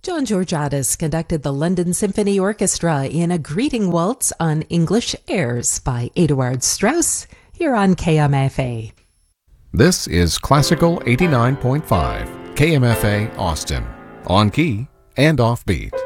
John Georgiadis conducted the London Symphony Orchestra in a greeting waltz on English airs by Eduard Strauss here on KMFA. This is Classical 89.5, KMFA Austin, on key and offbeat.